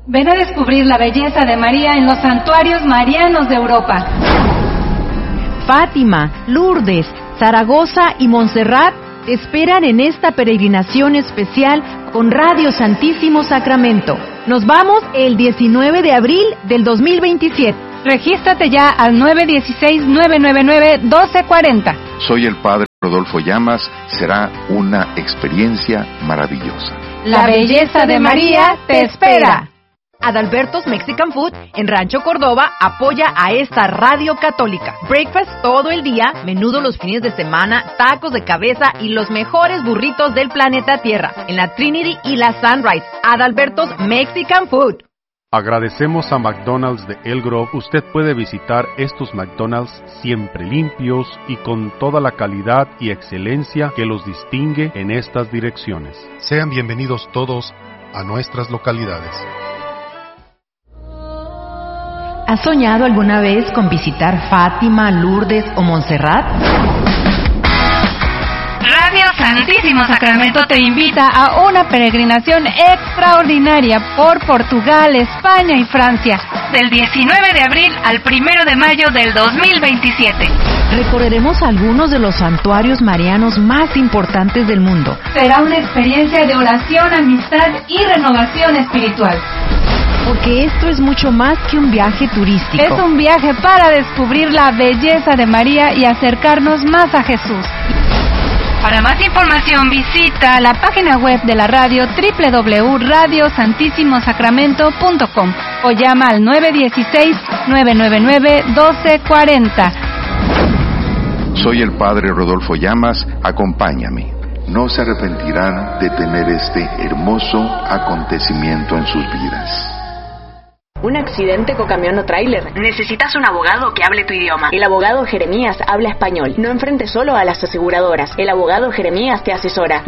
Ven a descubrir la belleza de María en los santuarios marianos de Europa. Fátima, Lourdes, Zaragoza y Montserrat te esperan en esta peregrinación especial con Radio Santísimo Sacramento. Nos vamos el 19 de abril del 2027. Regístrate ya al 916-999-1240. Soy el Padre Rodolfo Llamas. Será una experiencia maravillosa. La belleza de María te espera. Adalberto's Mexican Food en Rancho Córdoba apoya a esta radio católica. Breakfast todo el día, menudo los fines de semana, tacos de cabeza y los mejores burritos del planeta Tierra en la Trinity y la Sunrise. Adalberto's Mexican Food. Agradecemos a McDonald's de El Grove. Usted puede visitar estos McDonald's siempre limpios y con toda la calidad y excelencia que los distingue en estas direcciones. Sean bienvenidos todos a nuestras localidades. ¿Has soñado alguna vez con visitar Fátima, Lourdes o Montserrat? Radio Santísimo Sacramento te invita a una peregrinación extraordinaria por Portugal, España y Francia, del 19 de abril al 1 de mayo del 2027. Recorreremos algunos de los santuarios marianos más importantes del mundo. Será una experiencia de oración, amistad y renovación espiritual. Porque esto es mucho más que un viaje turístico. Es un viaje para descubrir la belleza de María y acercarnos más a Jesús. Para más información visita la página web de la radio www.radiosantissimosacramento.com o llama al 916-999-1240. Soy el Padre Rodolfo Llamas. Acompáñame. No se arrepentirán de tener este hermoso acontecimiento en sus vidas. Un accidente con camión o tráiler. Necesitas un abogado que hable tu idioma. El abogado Jeremías habla español. No enfrentes solo a las aseguradoras. El abogado Jeremías te asesora.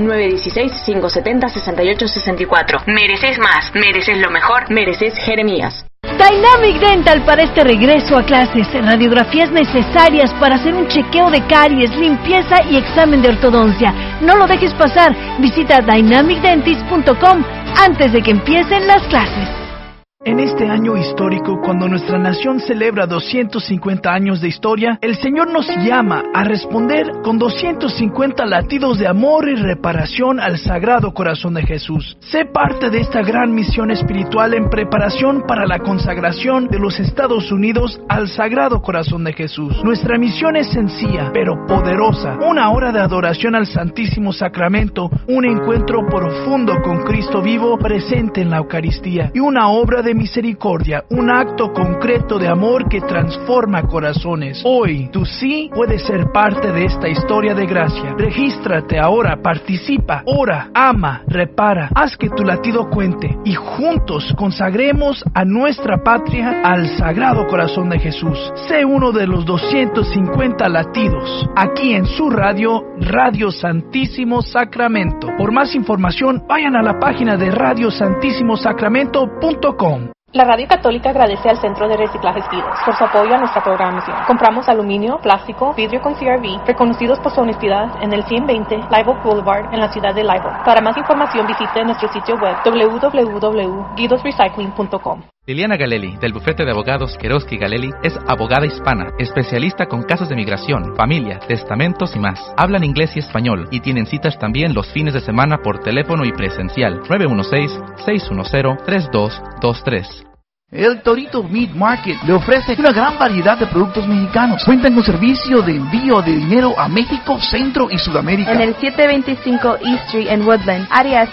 916-570-6864. Mereces más. Mereces lo mejor. Mereces Jeremías. Dynamic Dental para este regreso a clases. Radiografías necesarias para hacer un chequeo de caries, limpieza y examen de ortodoncia. No lo dejes pasar. Visita dynamicdentist.com antes de que empiecen las clases. En este año histórico, cuando nuestra nación celebra 250 años de historia, el Señor nos llama a responder con 250 latidos de amor y reparación al Sagrado Corazón de Jesús. Sé parte de esta gran misión espiritual en preparación para la consagración de los Estados Unidos al Sagrado Corazón de Jesús. Nuestra misión es sencilla, pero poderosa. Una hora de adoración al Santísimo Sacramento, un encuentro profundo con Cristo vivo presente en la Eucaristía y una obra de misericordia, un acto concreto de amor que transforma corazones. Hoy, tú sí puedes ser parte de esta historia de gracia. Regístrate ahora, participa, ora, ama, repara, haz que tu latido cuente y juntos consagremos a nuestra patria al Sagrado Corazón de Jesús. Sé uno de los 250 latidos, aquí en su radio, Radio Santísimo Sacramento. Por más información, vayan a la página de radiosantissimosacramento.com. La Radio Católica agradece al Centro de Reciclajes Vidas por su apoyo a nuestra programación. Compramos aluminio, plástico, vidrio con CRV, reconocidos por su honestidad en el 120 Live Oak Boulevard en la ciudad de Live Oak. Para más información visite nuestro sitio web www.guidosrecycling.com. Liliana Galelli, del bufete de abogados Queroski Galelli, es abogada hispana, especialista con casos de migración, familia, testamentos y más. Hablan inglés y español y tienen citas también los fines de semana por teléfono y presencial. 916-610-3223. El Torito Meat Market le ofrece una gran variedad de productos mexicanos. Cuentan con servicio de envío de dinero a México, Centro y Sudamérica. En el 725 East Street en Woodland, área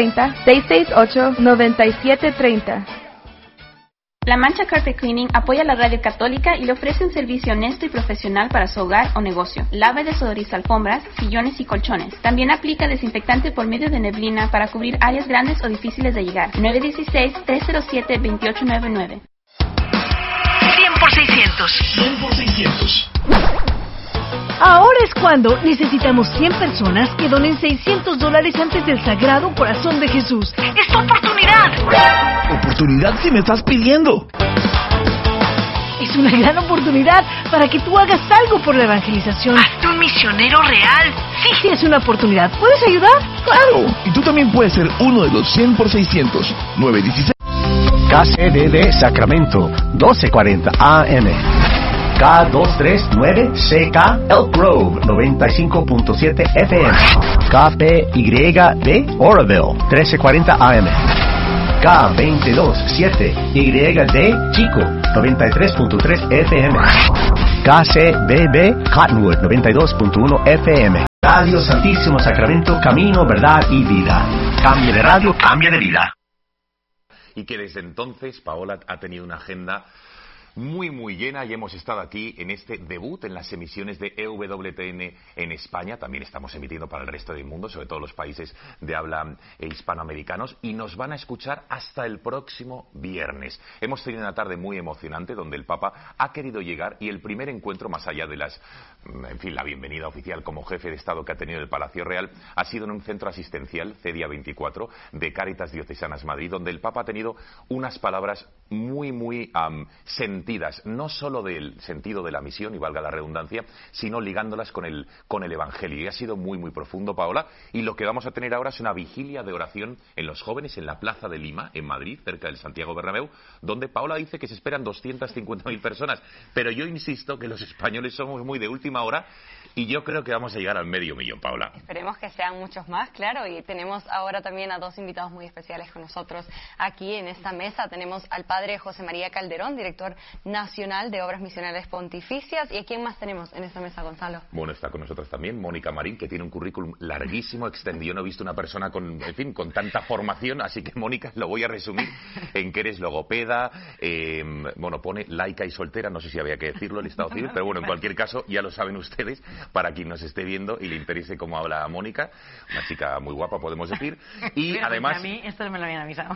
530-668-9730. La Mancha Carpet Cleaning apoya a la radio católica y le ofrece un servicio honesto y profesional para su hogar o negocio. Lava y desodoriza alfombras, sillones y colchones. También aplica desinfectante por medio de neblina para cubrir áreas grandes o difíciles de llegar. 916-307-2899. 100 por 600. 100 por 600. Ahora es cuando necesitamos 100 personas que donen $600 antes del Sagrado Corazón de Jesús. ¡Es tu oportunidad! ¿Oportunidad si me estás pidiendo? Es una gran oportunidad para que tú hagas algo por la evangelización. ¡Hazte un misionero real! Sí, es una oportunidad. ¿Puedes ayudar? ¡Claro! Y tú también puedes ser uno de los 100 por 600. 916. KCDD Sacramento, 1240 AM. K239CK Elk Grove, 95.7 FM. KPYD Oroville, 1340 AM. K227YD Chico, 93.3 FM. KCBB Cottonwood, 92.1 FM. Radio Santísimo Sacramento, camino, verdad y vida. Cambia de radio, cambia de vida. Y que desde entonces Paola ha tenido una agenda muy llena y hemos estado aquí en este debut en las emisiones de EWTN en España. También estamos emitiendo para el resto del mundo, sobre todo los países de habla hispanoamericanos, y nos van a escuchar hasta el próximo viernes. Hemos tenido una tarde muy emocionante donde el Papa ha querido llegar, y el primer encuentro, más allá de la bienvenida oficial como jefe de Estado que ha tenido el Palacio Real, ha sido en un centro asistencial, CEDIA 24, de Cáritas Diocesanas Madrid, donde el Papa ha tenido unas palabras muy sentidas, no solo del sentido de la misión, y valga la redundancia, sino ligándolas con el Evangelio. Y ha sido muy profundo, Paola, y lo que vamos a tener ahora es una vigilia de oración en los jóvenes en la Plaza de Lima, en Madrid, cerca del Santiago Bernabéu, donde Paola dice que se esperan 250.000 personas. Pero yo insisto que los españoles somos muy de última hora, y yo creo que vamos a llegar al 500.000, Paola. Esperemos que sean muchos más, claro, y tenemos ahora también a dos invitados muy especiales con nosotros aquí en esta mesa. Tenemos al padre José María Calderón, director nacional de Obras Misionales Pontificias. ¿Y a quién más tenemos en esta mesa, Gonzalo? Bueno, está con nosotros también Mónica Marín, que tiene un currículum larguísimo, extendido. No he visto una persona con tanta formación, así que, Mónica, lo voy a resumir en que eres logopeda, pone laica y soltera, no sé si había que decirlo el Estado Civil, pero bueno, en cualquier caso, ya lo saben ustedes, para quien nos esté viendo y le interese cómo habla Mónica, una chica muy guapa, podemos decir, y pero además... A mí esto no me lo habían avisado.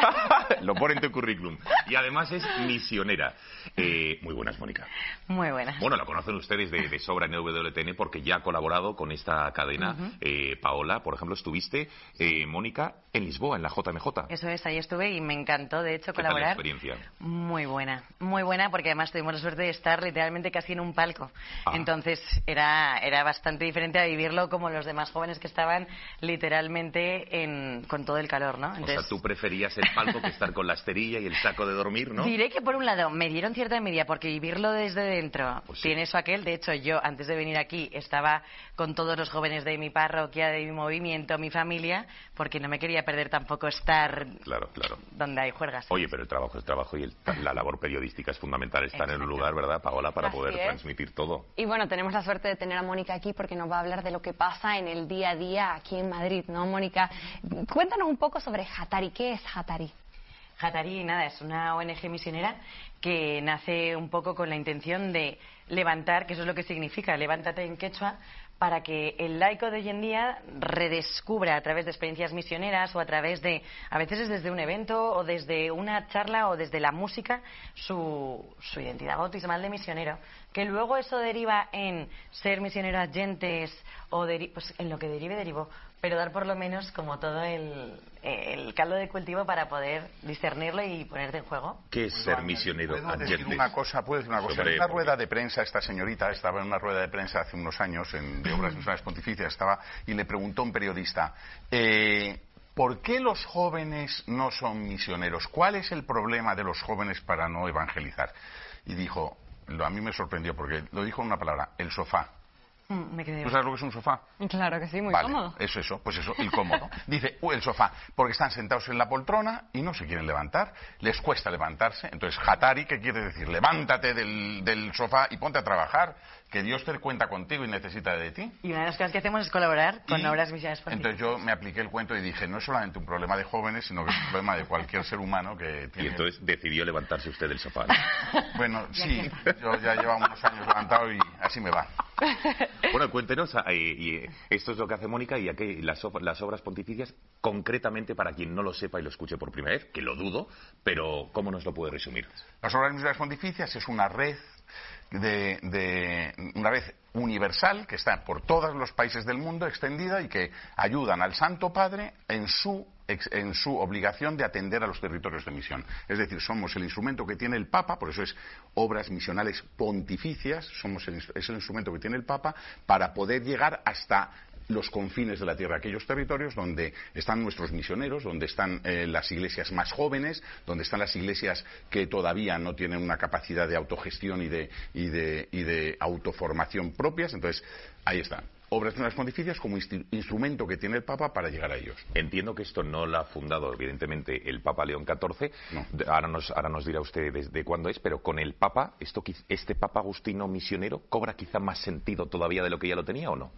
Lo pone en tu currículum. Y además es misionera. Muy buenas, Mónica. Muy buenas. Bueno, la conocen ustedes de sobra en EWTN porque ya ha colaborado con esta cadena. Paola, por ejemplo, estuviste, Mónica, en Lisboa, en la JMJ. Eso es, ahí estuve y me encantó, de hecho, colaborar. ¿Qué tal la experiencia? Muy buena, porque además tuvimos la suerte de estar literalmente casi en un palco. Entonces era bastante diferente a vivirlo como los demás jóvenes que estaban literalmente con todo el calor, ¿no? Entonces, o sea, tú preferías el palco que estar con la esterilla y el saco de dormir, ¿no? Diré que por un lado me dieron cierta envidia porque vivirlo desde dentro tiene eso aquel. De hecho, yo antes de venir aquí estaba con todos los jóvenes de mi parroquia, de mi movimiento, mi familia, porque no me quería perder tampoco estar claro donde hay juergas. Oye, pero el trabajo es trabajo y la labor periodística es fundamental, estar en un lugar, ¿verdad, Paola, para poder transmitir todo? Y bueno, tenemos la suerte de tener a Mónica aquí porque nos va a hablar de lo que pasa en el día a día aquí en Madrid, ¿no, Mónica? Cuéntanos un poco sobre Hatari. ¿Qué es Hatari? Hatari, nada, es una ONG misionera que nace un poco con la intención de levantar, que eso es lo que significa, levántate en quechua, para que el laico de hoy en día redescubra a través de experiencias misioneras o a través de, a veces es desde un evento o desde una charla o desde la música, su identidad bautismal de misionero, que luego eso deriva en ser misionero agentes o pues en lo que derivó, pero dar por lo menos como todo el caldo de cultivo para poder discernirlo y ponerte en juego. ¿Qué es ser misionero agentes? ¿Puedo decir una cosa? En una rueda de prensa, esta señorita estaba en una rueda de prensa hace unos años de Obras Misionales Pontificias, y le preguntó a un periodista, ¿por qué los jóvenes no son misioneros? ¿Cuál es el problema de los jóvenes para no evangelizar? Y dijo, a mí me sorprendió porque lo dijo en una palabra, el sofá. ¿Tú sabes lo que es un sofá? Claro que sí, muy cómodo. Pues eso, el cómodo. Dice, el sofá, porque están sentados en la poltrona y no se quieren levantar, les cuesta levantarse. Entonces, Hatari, ¿qué quiere decir? Levántate del sofá y ponte a trabajar, que Dios te cuenta contigo y necesita de ti. Y una de las cosas que hacemos es colaborar con Obras Misionales Pontificias. Entonces yo me apliqué el cuento y dije, no es solamente un problema de jóvenes, sino que es un problema de cualquier ser humano que tiene... Y entonces decidió levantarse usted del sofá, ¿no? Bueno, sí, yo ya llevo unos años levantado y así me va. Bueno, cuéntenos, y esto es lo que hace Mónica, y aquí las obras pontificias, concretamente para quien no lo sepa y lo escuche por primera vez, que lo dudo, pero ¿cómo nos lo puede resumir? Las Obras Misionales Pontificias es una red una red universal que está por todos los países del mundo, extendida, y que ayudan al Santo Padre en su obligación de atender a los territorios de misión. Es decir, somos el instrumento que tiene el Papa, por eso es Obras Misionales Pontificias, es el instrumento que tiene el Papa para poder llegar hasta los confines de la tierra, aquellos territorios donde están nuestros misioneros, donde están las iglesias más jóvenes, donde están las iglesias que todavía no tienen una capacidad de autogestión y de autoformación propias. Entonces, ahí están. Obras Misioneras Pontificias como instrumento que tiene el Papa para llegar a ellos. Entiendo que esto no lo ha fundado, evidentemente, el Papa León XIV. No. Ahora nos dirá usted desde cuándo es, pero con el Papa, ¿este Papa Agustino misionero cobra quizá más sentido todavía de lo que ya lo tenía o no?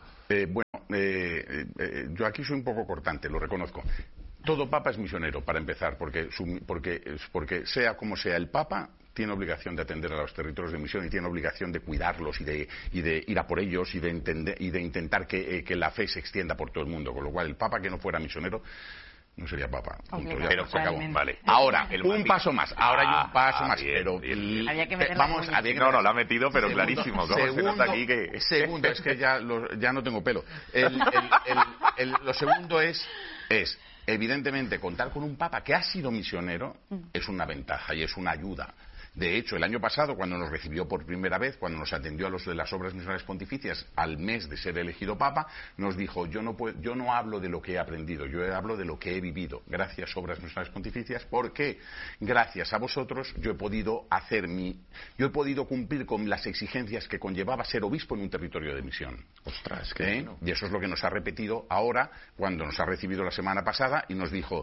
Yo aquí soy un poco cortante, lo reconozco. Todo Papa es misionero, para empezar, porque sea como sea el Papa, tiene obligación de atender a los territorios de misión y tiene obligación de cuidarlos y de ir a por ellos y de intentar que la fe se extienda por todo el mundo. Con lo cual, el Papa que no fuera misionero no sería Papa. Pero se acabó. Vale. Ahora, un paso más. Ahora hay un paso más. Bien, pero bien. Había que meterlo. No, lo ha metido, pero clarísimo. Segundo, es que ya no tengo pelo. Lo segundo es evidentemente, contar con un Papa que ha sido misionero es una ventaja y es una ayuda. De hecho, el año pasado, cuando nos recibió por primera vez, cuando nos atendió a los de las Obras Misioneras Pontificias al mes de ser elegido Papa, nos dijo, yo no hablo de lo que he aprendido, yo hablo de lo que he vivido. Gracias, Obras Misioneras Pontificias, porque gracias a vosotros yo he podido cumplir con las exigencias que conllevaba ser obispo en un territorio de misión. Ostras, qué bueno. Y eso es lo que nos ha repetido ahora, cuando nos ha recibido la semana pasada y nos dijo,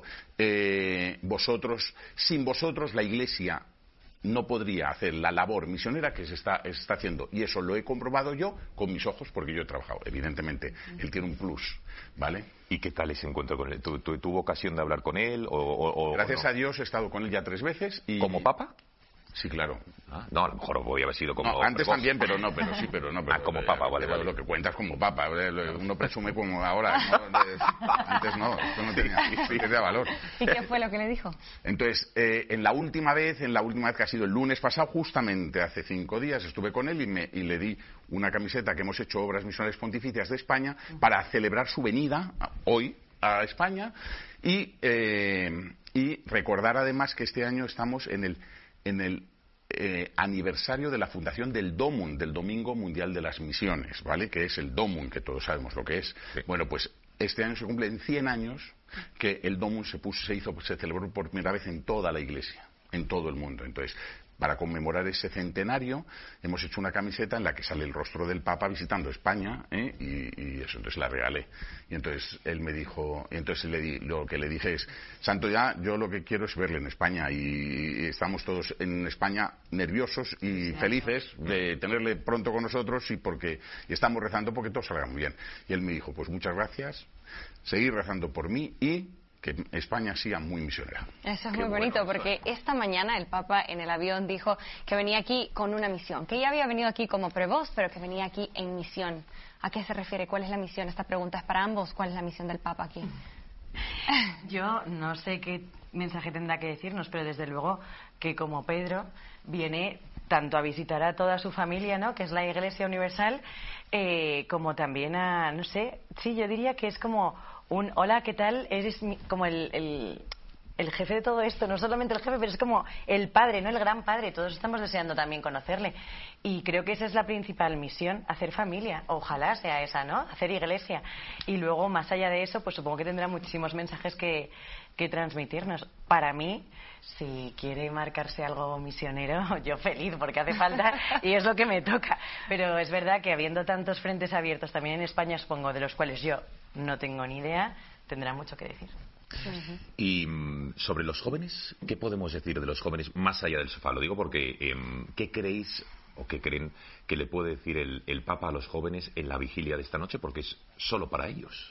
sin vosotros la Iglesia no podría hacer la labor misionera que se está haciendo. Y eso lo he comprobado yo con mis ojos porque yo he trabajado. Evidentemente, él tiene un plus, ¿vale? ¿Y qué tal ese encuentro con él? ¿Tuvo ocasión de hablar con él? Gracias a Dios he estado con él ya 3 veces. Y... ¿Como Papa? Sí, claro. No, a lo mejor voy a haber sido como... No, antes también, pero no. Como Papa, vale. Lo que cuentas como Papa. Uno presume como ahora, ¿no? Antes no, esto no tenía valor. ¿Y qué fue lo que le dijo? Entonces, en la última vez que ha sido el lunes pasado, justamente hace 5 días, estuve con él y le di una camiseta que hemos hecho Obras Misioneras Pontificias de España para celebrar su venida hoy a España y recordar además que este año estamos en el aniversario de la fundación del DOMUN, del Domingo Mundial de las Misiones, ¿vale? Que es el DOMUN, que todos sabemos lo que es. Sí. Bueno, pues este año se cumplen 100 años que el DOMUN se celebró por primera vez en toda la Iglesia, en todo el mundo. Entonces, para conmemorar ese centenario, hemos hecho una camiseta en la que sale el rostro del Papa visitando España, y eso, entonces la regalé. Y entonces él me dijo, lo que le dije es, Santo, yo lo que quiero es verle en España, y estamos todos en España nerviosos y felices de tenerle pronto con nosotros, y estamos rezando porque todo salga muy bien. Y él me dijo, pues muchas gracias, seguir rezando por mí y que España siga muy misionera. Eso es muy bonito, porque esta mañana el Papa en el avión dijo que venía aquí con una misión, que ya había venido aquí como prevost, pero que venía aquí en misión. ¿A qué se refiere? ¿Cuál es la misión? Esta pregunta es para ambos. ¿Cuál es la misión del Papa aquí? Yo no sé qué mensaje tendrá que decirnos, pero desde luego que como Pedro viene tanto a visitar a toda su familia, ¿no?, que es la Iglesia Universal, como también a, no sé, sí, yo diría que es como un hola, ¿qué tal? Eres como el jefe de todo esto, no solamente el jefe, pero es como el padre, ¿no?, el gran padre. Todos estamos deseando también conocerle. Y creo que esa es la principal misión, hacer familia. Ojalá sea esa, ¿no?, hacer iglesia. Y luego, más allá de eso, pues supongo que tendrá muchísimos mensajes que transmitirnos. Para mí, si quiere marcarse algo misionero, yo feliz, porque hace falta y es lo que me toca. Pero es verdad que habiendo tantos frentes abiertos también en España, supongo, de los cuales yo no tengo ni idea, tendrá mucho que decir. Y sobre los jóvenes, ¿qué podemos decir de los jóvenes más allá del sofá? Lo digo porque ¿qué creéis o qué creen que le puede decir el Papa a los jóvenes en la vigilia de esta noche? Porque es solo para ellos.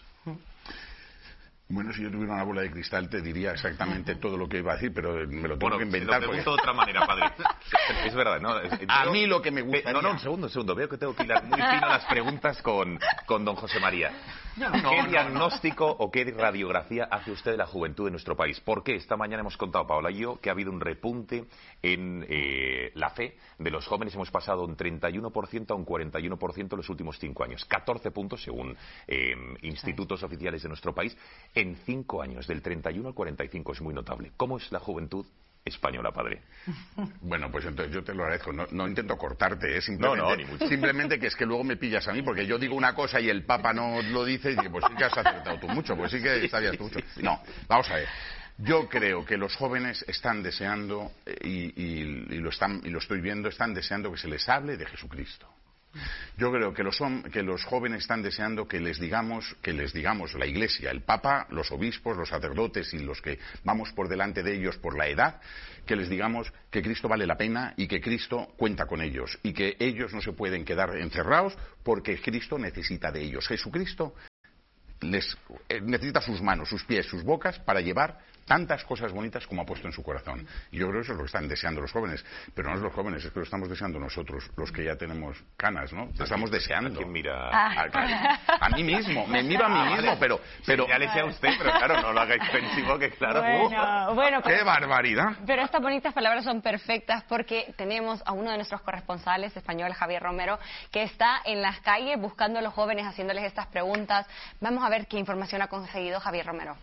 Bueno, si yo tuviera una bola de cristal te diría exactamente todo lo que iba a decir, pero me lo tengo que inventar. Lo pregunto de otra manera, padre. Es verdad, ¿no? A mí lo que me gusta... No, un segundo. Veo que tengo que hilar muy fino las preguntas con don José María. ¿Qué diagnóstico o qué radiografía hace usted de la juventud de nuestro país? Porque esta mañana hemos contado, Paola y yo, que ha habido un repunte en la fe de los jóvenes. Hemos pasado un 31% a un 41% en los últimos 5 años. 14 puntos, según institutos oficiales de nuestro país, en 5 años, del 31 al 45. Es muy notable. ¿Cómo es la juventud española, padre. Bueno, pues entonces yo te lo agradezco. No intento cortarte, simplemente, ni mucho. Simplemente que es que luego me pillas a mí, porque yo digo una cosa y el Papa no lo dice, y digo, pues sí que has acertado tú mucho, pues sí que sabías tú mucho. No, vamos a ver. Yo creo que los jóvenes están deseando, y lo estoy viendo, están deseando que se les hable de Jesucristo. Yo creo que los jóvenes están deseando que les digamos la Iglesia, el Papa, los obispos, los sacerdotes y los que vamos por delante de ellos por la edad, que les digamos que Cristo vale la pena y que Cristo cuenta con ellos y que ellos no se pueden quedar encerrados porque Cristo necesita de ellos. Jesucristo necesita sus manos, sus pies, sus bocas para llevar tantas cosas bonitas como ha puesto en su corazón. Y yo creo que eso es lo que están deseando los jóvenes. Pero no es los jóvenes, es que lo estamos deseando nosotros, los que ya tenemos canas, ¿no? Lo estamos deseando. ¿Quién mira? A mí mismo, me miro a mí mismo, pero ya le sé a usted, pero claro, no lo hagáis ofensivo, que claro. Bueno, ¡qué barbaridad! Pero estas bonitas palabras son perfectas porque tenemos a uno de nuestros corresponsales español, Javier Romero, que está en las calles buscando a los jóvenes, haciéndoles estas preguntas. Vamos a ver qué información ha conseguido Javier Romero.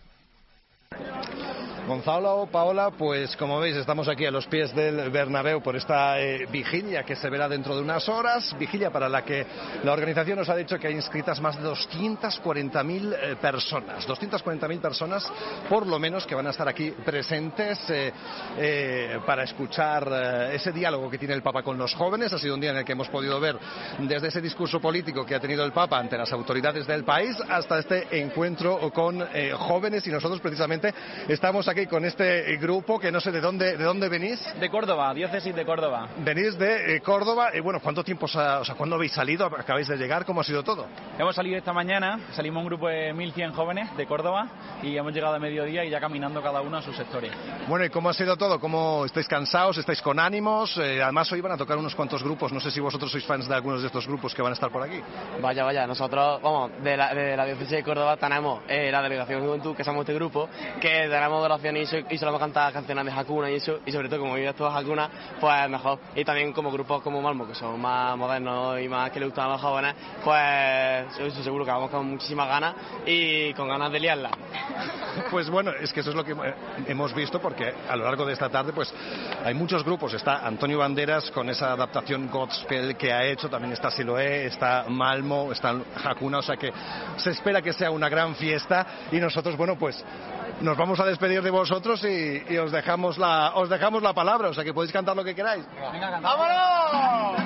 Gonzalo, Paola, pues como veis estamos aquí a los pies del Bernabéu por esta vigilia que se verá dentro de unas horas, vigilia para la que la organización nos ha dicho que hay inscritas más de 240.000 personas, 240.000 personas por lo menos que van a estar aquí presentes para escuchar ese diálogo que tiene el Papa con los jóvenes. Ha sido un día en el que hemos podido ver desde ese discurso político que ha tenido el Papa ante las autoridades del país hasta este encuentro con jóvenes, y nosotros precisamente estamos aquí con este grupo que no sé de dónde venís. De Córdoba, diócesis de Córdoba. Venís de Córdoba. Bueno, ¿cuánto tiempo, cuándo habéis salido? ¿Acabáis de llegar? ¿Cómo ha sido todo? Hemos salido esta mañana, salimos un grupo de 1.100 jóvenes de Córdoba y hemos llegado a mediodía y ya caminando cada uno a sus sectores. Bueno, ¿y cómo ha sido todo? ¿Cómo estáis cansados? ¿Estáis con ánimos? Además hoy van a tocar unos cuantos grupos, no sé si vosotros sois fans de algunos de estos grupos que van a estar por aquí. Vaya, nosotros, vamos, de la diócesis de Córdoba tenemos la delegación de juventud, que somos este grupo, que tenemos oración y solemos cantar canciones de Hakuna y eso, y sobre todo como vives todas Hakuna, pues mejor. Y también como grupos como Malmo, que son más modernos y más que le gustan a los jóvenes, pues estoy seguro que vamos con muchísimas ganas y con ganas de liarla. Pues bueno, es que eso es lo que hemos visto, porque a lo largo de esta tarde pues hay muchos grupos. Está Antonio Banderas con esa adaptación gospel que ha hecho, también está Siloé, está Malmo, está Hakuna, o sea que se espera que sea una gran fiesta, y nosotros, bueno, pues nos vamos a despedir de vosotros y os dejamos la palabra, o sea que podéis cantar lo que queráis. Venga, ¡vámonos!